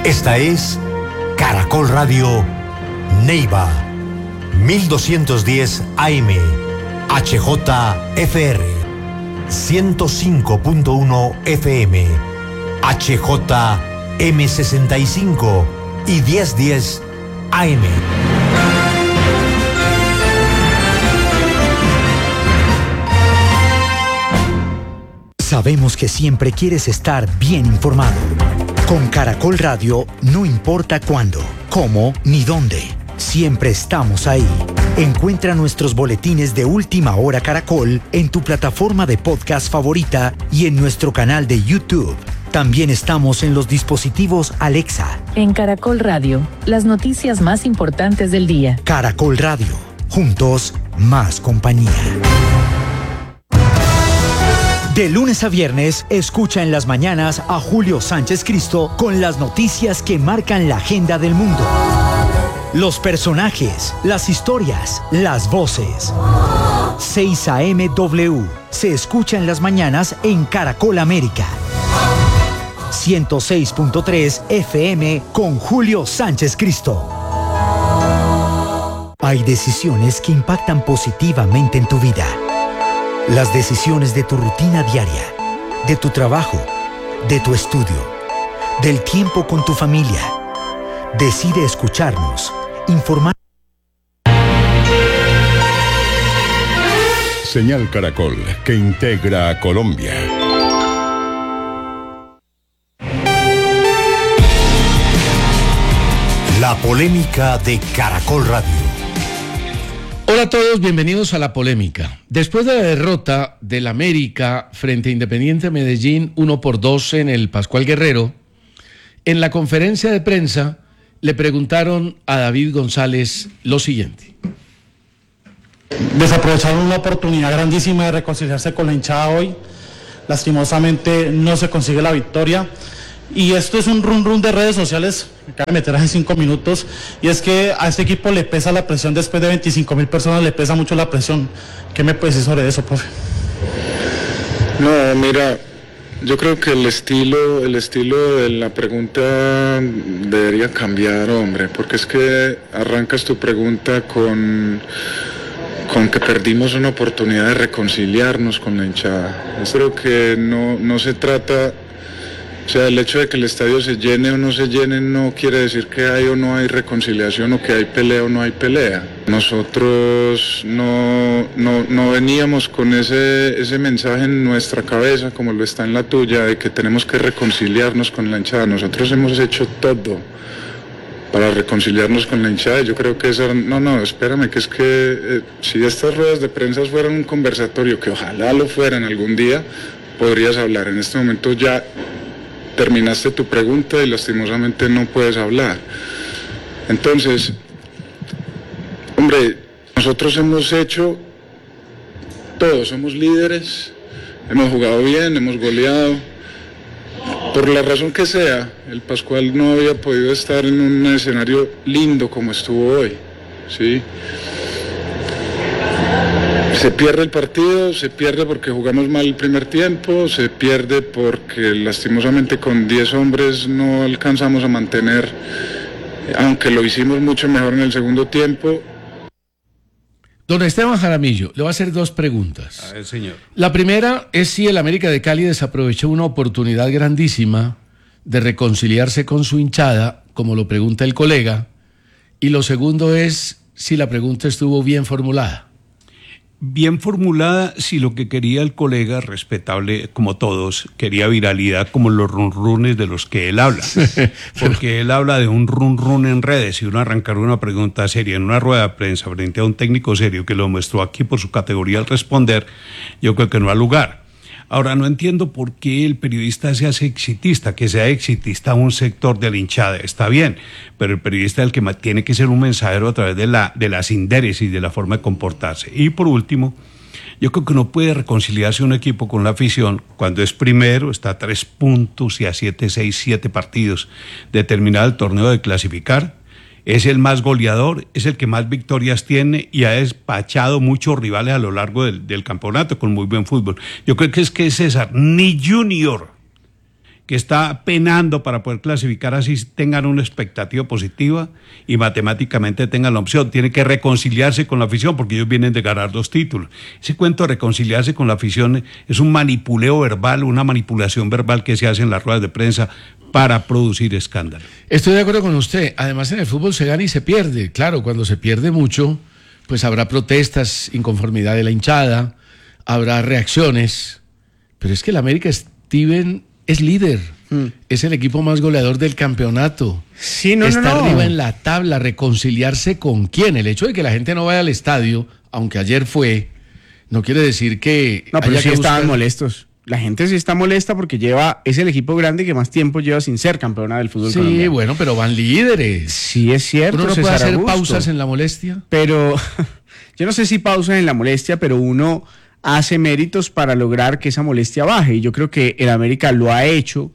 Esta es Caracol Radio Neiva, 1210 AM, HJFR, 105.1 FM, HJM65 y 1010 AM. Sabemos que siempre quieres estar bien informado. Con Caracol Radio no importa cuándo, cómo ni dónde. Siempre estamos ahí. Encuentra nuestros boletines de Última Hora Caracol en tu plataforma de podcast favorita y en nuestro canal de YouTube. También estamos en los dispositivos Alexa. En Caracol Radio, las noticias más importantes del día. Caracol Radio. Juntos, más compañía. De lunes a viernes, escucha en las mañanas a Julio Sánchez Cristo con las noticias que marcan la agenda del mundo. Los personajes, las historias, las voces. 6 AM W se escucha en las mañanas en Caracol América. 106.3 FM con Julio Sánchez Cristo. Hay decisiones que impactan positivamente en tu vida. Las decisiones de tu rutina diaria, de tu trabajo, de tu estudio, del tiempo con tu familia. Decide escucharnos, informar. Señal Caracol, que integra a Colombia. La polémica de Caracol Radio. Hola a todos, bienvenidos a La Polémica. Después de la derrota del América frente a Independiente Medellín 1-2 en el Pascual Guerrero, en la conferencia de prensa le preguntaron a David González lo siguiente. Desaprovecharon una oportunidad grandísima de reconciliarse con la hinchada hoy. Lastimosamente no se consigue la victoria. Y esto es un run de redes sociales, me acabo de meter hace 5 minutos, y es que a este equipo le pesa la presión, después de 25.000 personas le pesa mucho la presión. ¿Qué me puede decir sobre eso, profe? No, mira, yo creo que el estilo de la pregunta debería cambiar, hombre, porque es que arrancas tu pregunta con que perdimos una oportunidad de reconciliarnos con la hinchada. Yo creo que no se trata... O sea, el hecho de que el estadio se llene o no se llene no quiere decir que hay o no hay reconciliación o que hay pelea o no hay pelea. Nosotros no veníamos con ese mensaje en nuestra cabeza, como lo está en la tuya, de que tenemos que reconciliarnos con la hinchada. Nosotros hemos hecho todo para reconciliarnos con la hinchada. Yo creo que eso... No, espérame, que es que si estas ruedas de prensa fueran un conversatorio, que ojalá lo fueran algún día, podrías hablar. En este momento ya... terminaste tu pregunta y lastimosamente no puedes hablar. Entonces, hombre, nosotros hemos hecho todo, somos líderes, hemos jugado bien, hemos goleado. Por la razón que sea, el Pascual no había podido estar en un escenario lindo como estuvo hoy, ¿sí? Se pierde el partido, se pierde porque jugamos mal el primer tiempo, se pierde porque lastimosamente con 10 hombres no alcanzamos a mantener, aunque lo hicimos mucho mejor en el segundo tiempo. Don Esteban Jaramillo, le voy a hacer 2 preguntas. A ver, señor. La primera es si el América de Cali desaprovechó una oportunidad grandísima de reconciliarse con su hinchada, como lo pregunta el colega, y lo segundo es si la pregunta estuvo bien formulada. Bien formulada, si lo que quería el colega, respetable como todos, quería viralidad como los runrunes de los que él habla. Porque él habla de un run en redes, y uno arrancar una pregunta seria en una rueda de prensa frente a un técnico serio que lo mostró aquí por su categoría al responder, yo creo que no ha lugar. Ahora, no entiendo por qué el periodista se hace exitista, que sea exitista un sector de la hinchada, está bien, pero el periodista es el que tiene que ser un mensajero a través de la sindéresis, de la forma de comportarse. Y por último, yo creo que no puede reconciliarse un equipo con la afición cuando es primero, está a 3 puntos y a 7 partidos de terminar el torneo de clasificar. Es el más goleador, es el que más victorias tiene y ha despachado muchos rivales a lo largo del campeonato con muy buen fútbol. Yo creo que es César, ni Junior, que está penando para poder clasificar, así tengan una expectativa positiva y matemáticamente tengan la opción. Tiene que reconciliarse con la afición porque ellos vienen de ganar 2 títulos. Ese cuento de reconciliarse con la afición es un manipuleo verbal, una manipulación verbal que se hace en las ruedas de prensa para producir escándalo. Estoy de acuerdo con usted. Además, en el fútbol se gana y se pierde. Claro, cuando se pierde mucho, pues habrá protestas, inconformidad de la hinchada, habrá reacciones. Pero es que el América, Steven, es líder. Es el equipo más goleador del campeonato. Sí, Está arriba en la tabla. ¿Reconciliarse con quién? El hecho de que la gente no vaya al estadio, aunque ayer fue, no quiere decir que... No, pero haya sí que estaban buscar... molestos. La gente sí está molesta porque es el equipo grande que más tiempo lleva sin ser campeona del fútbol colombiano. Sí, bueno, pero van líderes. Sí, es cierto. Uno no puede César hacer Augusto. pausas en la molestia. Pero yo no sé si pausas en la molestia, pero uno hace méritos para lograr que esa molestia baje. Y yo creo que el América lo ha hecho.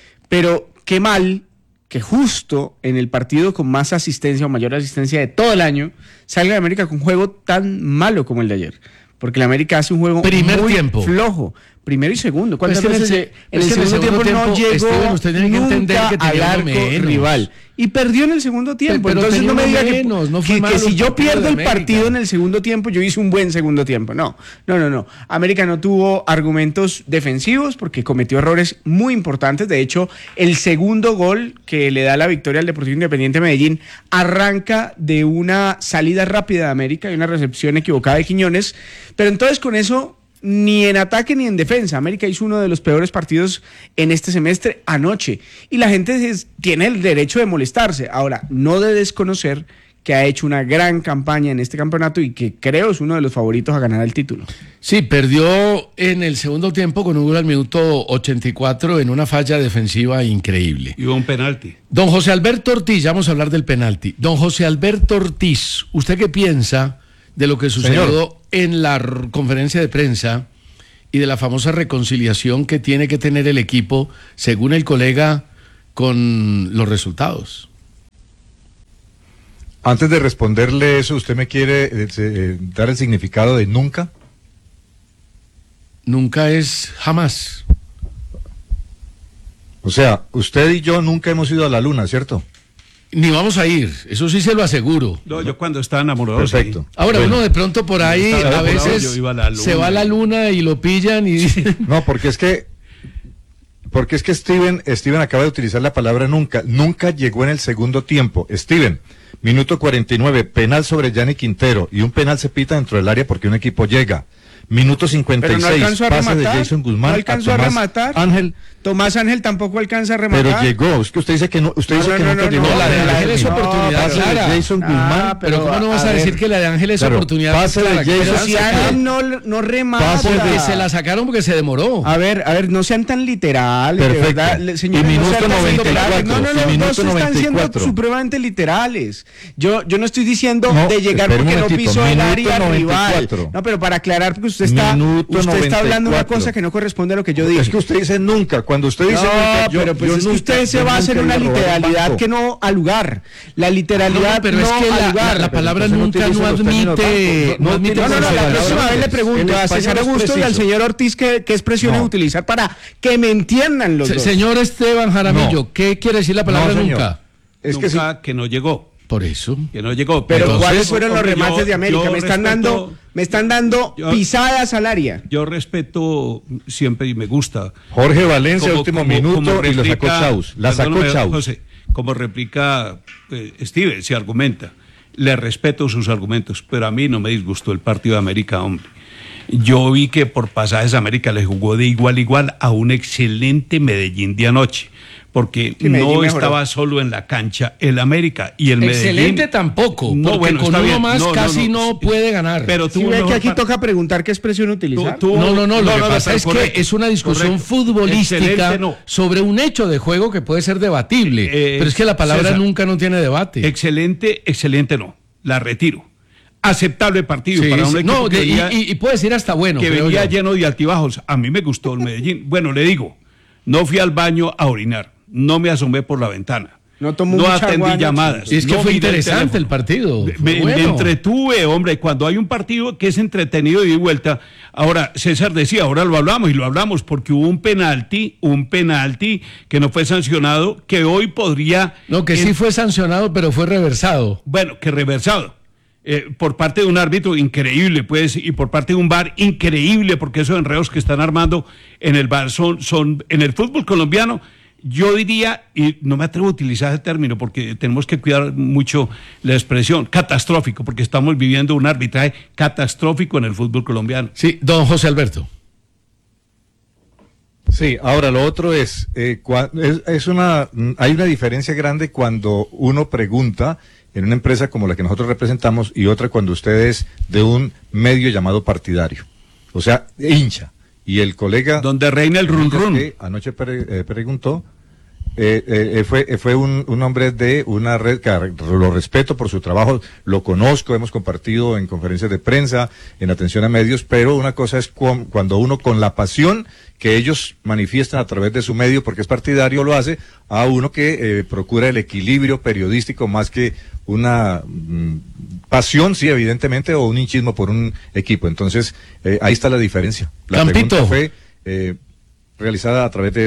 Pero qué mal que justo en el partido con más asistencia o mayor asistencia de todo el año salga el América con un juego tan malo como el de ayer. Porque el América hace un juego muy flojo. Primero y segundo. ¿Cuántas veces en el segundo tiempo no llegó Steven, usted tiene que entender que al tenía arco menos. rival? Y perdió en el segundo tiempo. Pero entonces no me diga menos, no fue malo que si el yo partido pierdo de el América. partido en el segundo tiempo, yo hice un buen segundo tiempo. No. América no tuvo argumentos defensivos porque cometió errores muy importantes. De hecho, el segundo gol que le da la victoria al Deportivo Independiente Medellín arranca de una salida rápida de América y una recepción equivocada de Quiñones. Pero entonces con eso, ni en ataque ni en defensa, América hizo uno de los peores partidos en este semestre anoche. Y la gente tiene el derecho de molestarse. Ahora, no de desconocer que ha hecho una gran campaña en este campeonato y que creo es uno de los favoritos a ganar el título. Sí, perdió en el segundo tiempo con un gol al minuto 84 en una falla defensiva increíble. Y hubo un penalti. Don José Alberto Ortiz, ya vamos a hablar del penalti. Don José Alberto Ortiz, ¿usted qué piensa de lo que sucedió en la conferencia de prensa y de la famosa reconciliación que tiene que tener el equipo, según el colega, con los resultados? Antes de responderle eso, ¿usted me quiere dar el significado de nunca? Nunca es jamás. O sea, usted y yo nunca hemos ido a la luna, ¿cierto? Ni vamos a ir, eso sí se lo aseguro. No, yo cuando estaba enamorado. Perfecto. Sí. Ahora, Bueno, uno de pronto por ahí a veces se va a la luna y lo pillan y dicen... No, porque es que Steven acaba de utilizar la palabra nunca. Nunca llegó en el segundo tiempo. Steven, minuto 49, penal sobre Gianni Quintero y un penal se pita dentro del área porque un equipo llega. Minuto 56, pase de Jason Guzmán. No alcanzó a rematar. Tomás Ángel tampoco alcanza a rematar. Pero llegó, es que usted dice que no, usted dice que nunca llegó. la de Ángel es oportunidad pase clara. de Jason Guzmán. Pero ¿cómo no vas a decir que la de Ángel es oportunidad pase clara? de Jason Pero si Ángel no remata. Porque se la sacaron porque se demoró. A ver, no sean tan literales, Perfecto. de verdad. Señor, Y minuto no sean tan 94, literales. No se están siendo 94. supremamente literales. Yo no estoy diciendo No, de llegar espere un porque no momentito, pisó el minuto área 94. rival. No, pero para aclarar, porque usted está hablando una cosa que no corresponde a lo que yo dije. Es que usted dice nunca, cuando usted dice nunca, pero pues es que usted se basa en una literalidad que no al lugar. La literalidad pero es que la palabra nunca no admite. No, la próxima vez le pregunto a César Augusto y al señor Ortiz qué expresiones utilizar para que me entiendan los dos. Señor Esteban Jaramillo, ¿qué quiere decir la palabra nunca? Es nunca que no llegó. Por eso. Que no llegó. Pero ¿cuáles fueron los remates de América? Me están dando pisadas al área. Yo respeto siempre y me gusta. Jorge Valencia, último minuto, y lo sacó Chaus. La sacó Chaus. José, como replica Steven, se argumenta. Le respeto sus argumentos, pero a mí no me disgustó el partido de América, hombre. Yo vi que por pasajes América le jugó de igual a igual a un excelente Medellín de anoche. Porque no estaba solo en la cancha el América y el Medellín. Excelente tampoco, porque con uno más casi no puede ganar. Pero tú ves que aquí toca preguntar qué expresión utilizar. No, lo que pasa es que es una discusión futbolística sobre un hecho de juego que puede ser debatible, pero es que la palabra César, nunca no tiene debate. Excelente no, la retiro. Aceptable partido para un equipo que y puede ser hasta bueno. Que venía lleno de altibajos. A mí me gustó el Medellín. Bueno, le digo, no fui al baño a orinar. No me asomé por la ventana. no atendí llamadas. Y es que no fue miré interesante el partido. Me entretuve, hombre, cuando hay un partido que es entretenido y de vuelta. Ahora, César decía, ahora lo hablamos porque hubo un penalti que no fue sancionado, que hoy podría... No, que sí fue sancionado, pero fue reversado. Bueno, que reversado. Por parte de un árbitro increíble, pues, y por parte de un VAR increíble, porque esos enredos que están armando en el VAR son en el fútbol colombiano, yo diría, y no me atrevo a utilizar ese término porque tenemos que cuidar mucho la expresión, catastrófico, porque estamos viviendo un arbitraje catastrófico en el fútbol colombiano. Sí, don José Alberto. Sí, ahora lo otro es, hay una diferencia grande cuando uno pregunta en una empresa como la que nosotros representamos y otra cuando usted es de un medio llamado partidario, o sea, hincha. Y el colega... Donde reina el run run. Que anoche preguntó, fue un hombre de una red que lo respeto por su trabajo, lo conozco, hemos compartido en conferencias de prensa, en atención a medios, pero una cosa es cuando uno con la pasión que ellos manifiestan a través de su medio, porque es partidario, lo hace, a uno que procura el equilibrio periodístico más que una pasión, sí, evidentemente, o un hinchismo por un equipo. Entonces, ahí está la diferencia. La Campito. pregunta fue realizada a través de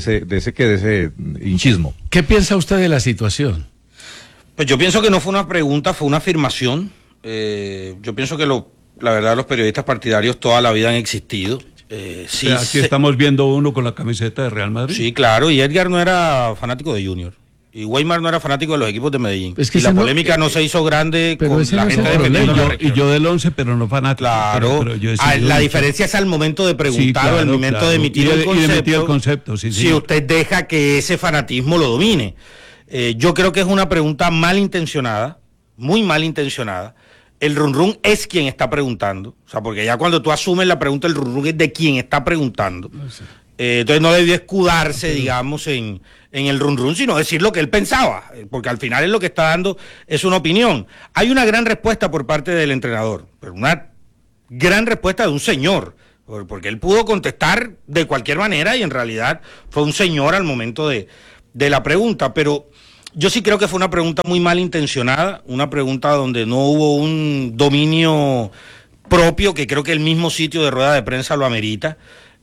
ese hinchismo. ¿Qué piensa usted de la situación? Pues yo pienso que no fue una pregunta, fue una afirmación. Yo pienso que la verdad los periodistas partidarios toda la vida han existido. Sí, o sea, aquí estamos viendo uno con la camiseta de Real Madrid. Sí, claro, y Edgar no era fanático de Junior. Y Weimar no era fanático de los equipos de Medellín. Es que y la polémica no se hizo grande con la gente defendiendo la región. Y yo del 11, pero no fanático. Claro, pero la diferencia es al momento de preguntar, sí, claro, o al momento de emitir el concepto. Si usted deja que ese fanatismo lo domine. Yo creo que es una pregunta malintencionada, muy malintencionada. El run run es quien está preguntando. O sea, porque ya cuando tú asumes la pregunta, el run run es de quien está preguntando. Entonces no debió escudarse, digamos, en el run run, sino decir lo que él pensaba, porque al final es lo que está dando, es una opinión. Hay una gran respuesta por parte del entrenador, pero una gran respuesta de un señor, porque él pudo contestar de cualquier manera y en realidad fue un señor al momento de la pregunta, pero yo sí creo que fue una pregunta muy malintencionada, una pregunta donde no hubo un dominio propio, que creo que el mismo sitio de rueda de prensa lo amerita.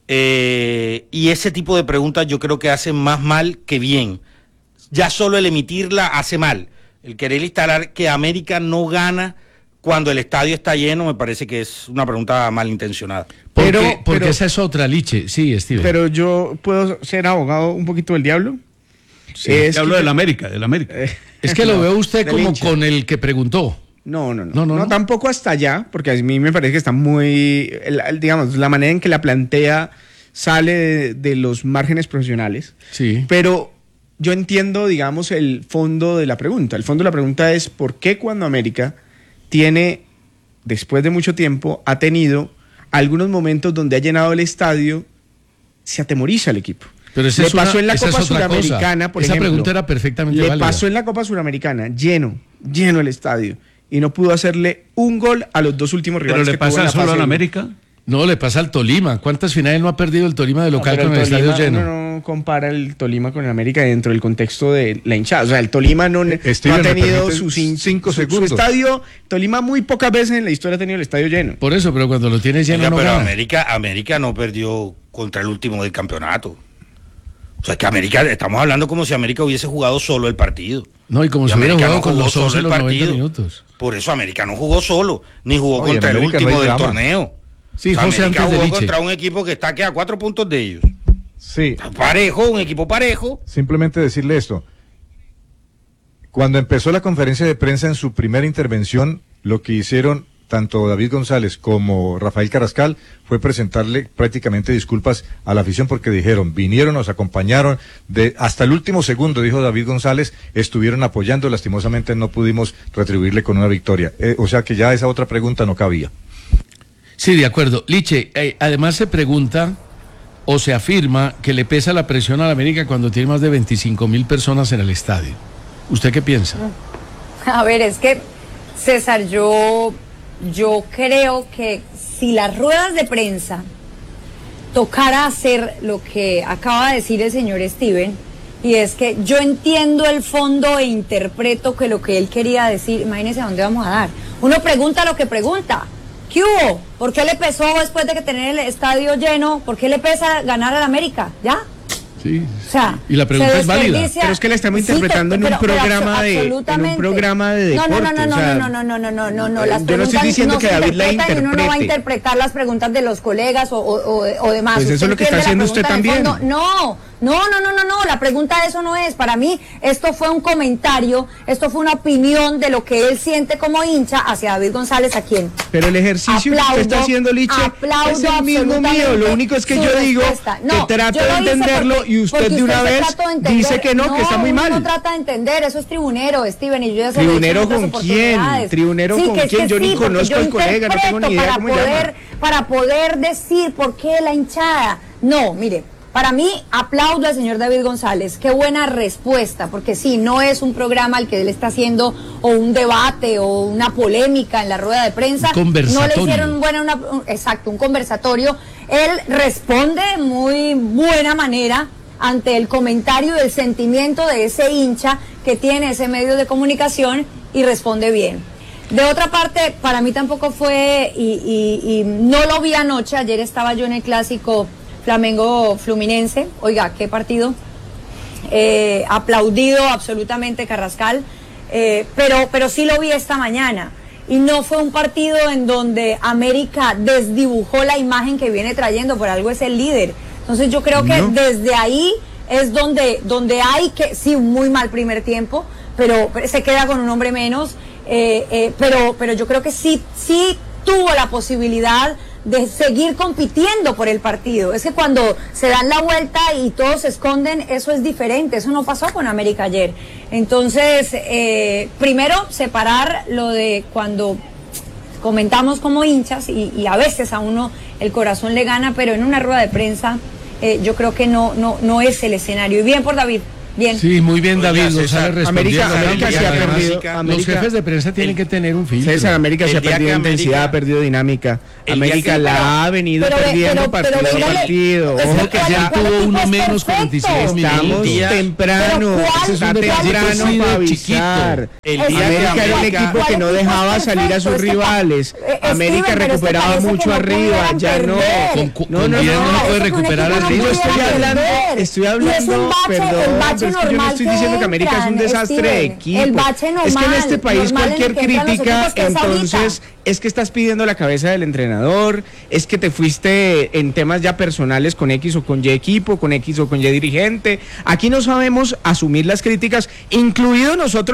Y ese tipo de preguntas yo creo que hacen más mal que bien. Ya solo el emitirla hace mal. El querer instalar que América no gana cuando el estadio está lleno me parece que es una pregunta malintencionada. Porque esa es otra, Liche. Sí, Steven. Pero yo puedo ser abogado un poquito del diablo. Sí, hablo del América. Es que lo veo usted como hincha. Con el que preguntó. No, tampoco hasta allá, porque a mí me parece que está muy, digamos, la manera en que la plantea sale de los márgenes profesionales. Sí. Pero yo entiendo, digamos, el fondo de la pregunta. El fondo de la pregunta es ¿por qué cuando América tiene, después de mucho tiempo, ha tenido algunos momentos donde ha llenado el estadio, se atemoriza el equipo? Pero le pasó en la Copa Suramericana, por ejemplo. Esa pregunta era perfectamente válida. Le pasó en la Copa Suramericana, lleno el estadio. Y no pudo hacerle un gol a los dos últimos rivales. ¿Pero le pasa solo a América? No, le pasa al Tolima. ¿Cuántas finales no ha perdido el Tolima de local con el estadio lleno? No compara el Tolima con el América dentro del contexto de la hinchada. O sea, el Tolima no ha tenido sus 5 segundos. Su estadio, Tolima muy pocas veces en la historia ha tenido el estadio lleno. Por eso, pero cuando lo tienes lleno no pero gana. América no perdió contra el último del campeonato. O sea, que América, estamos hablando como si América hubiese jugado solo el partido. No, y como si hubiera jugado con los 11 los 90 minutos. Por eso América no jugó solo, ni jugó contra el último del torneo. Sí, o sea, José, América antes jugó de contra un equipo que está a 4 puntos de ellos. Sí. Parejo, un equipo parejo. Simplemente decirle esto. Cuando empezó la conferencia de prensa en su primera intervención, lo que hicieron tanto David González como Rafael Carrascal fue presentarle prácticamente disculpas a la afición porque dijeron, vinieron, nos acompañaron, hasta el último segundo, dijo David González, estuvieron apoyando, lastimosamente no pudimos retribuirle con una victoria. O sea que ya esa otra pregunta no cabía. Sí, de acuerdo. Liche, además se pregunta o se afirma que le pesa la presión a la América cuando tiene más de 25,000 personas en el estadio. ¿Usted qué piensa? A ver, es que, César, yo creo que si las ruedas de prensa tocara hacer lo que acaba de decir el señor Steven, y es que yo entiendo el fondo e interpreto que lo que él quería decir, imagínense a dónde vamos a dar. Uno pregunta lo que pregunta. ¿Qué hubo? ¿Por qué le pesó después de que tener el estadio lleno? ¿Por qué le pesa ganar al América? ¿Ya? Sí. O sea, y la pregunta es válida. Pero es que la estamos interpretando en un programa de deporte. No. Las yo no estoy diciendo que David la interprete. Uno no va a interpretar las preguntas de los colegas o demás. Pues eso es lo que está haciendo usted también. No. La pregunta de eso no es. Para mí, esto fue un comentario, esto fue una opinión de lo que él siente como hincha hacia David González, ¿a quién? Pero el ejercicio que usted está haciendo, Liche, es el mismo mío. Lo único es que yo digo que trato de entenderlo y usted de una vez dice que no, que está muy mal. No trata de entender, eso es tribunero, Steven, y yo ya sé. ¿Tribunero con quién? ¿Tribunero con quién? Yo ni conozco al colega, no tengo ni idea cómo llama. Para poder decir por qué la hinchada. No, mire, para mí, aplaudo al señor David González, qué buena respuesta, porque sí, no es un programa al que él está haciendo o un debate o una polémica en la rueda de prensa. No le hicieron un conversatorio. Él responde de muy buena manera ante el comentario y el sentimiento de ese hincha que tiene ese medio de comunicación y responde bien. De otra parte, para mí tampoco fue, y no lo vi anoche, ayer estaba yo en el clásico Flamengo-Fluminense, oiga, qué partido, aplaudido absolutamente Carrascal, pero sí lo vi esta mañana, y no fue un partido en donde América desdibujó la imagen que viene trayendo, por algo es el líder. Entonces yo creo que desde ahí es donde hay que, sí, un muy mal primer tiempo, pero se queda con un hombre menos, pero yo creo que sí tuvo la posibilidad de seguir compitiendo por el partido. Es que cuando se dan la vuelta y todos se esconden, eso es diferente, eso no pasó con América ayer. Entonces, primero, separar lo de cuando comentamos como hinchas, y a veces a uno el corazón le gana, pero en una rueda de prensa yo creo que no es el escenario. Y bien por David. Bien. Sí, muy bien, David González respondiendo. América se ha perdido. Los jefes de prensa tienen que tener un filtro. César, América se ha perdido intensidad, ha perdido dinámica. América la ha venido perdiendo partido a partido. Ojo que ya tuvo uno menos 46 minutos. Estamos temprano. Está temprano para avisar. América era un equipo que no dejaba salir a sus rivales. América recuperaba mucho arriba. Ya no. No puede recuperar arriba. Estoy hablando, perdón. Es que yo no estoy diciendo que América es un desastre de equipo. Es que en este país cualquier crítica, entonces es que estás pidiendo la cabeza del entrenador, es que te fuiste en temas ya personales con X o con Y equipo, con X o con Y dirigente. Aquí no sabemos asumir las críticas, incluido nosotros.